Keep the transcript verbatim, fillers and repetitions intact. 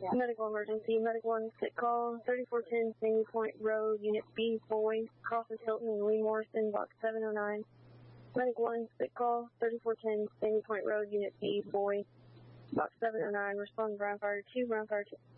Yeah. Medical emergency, Medic one, sick call, thirty-four ten Sandy Point Road, Unit B, Boy, crosses Hilton and Lee Morrison, box seven oh nine. Medic one, sick call, thirty-four ten Sandy Point Road, Unit B, Boy, box seven oh nine, respond ground fire two, ground fire two.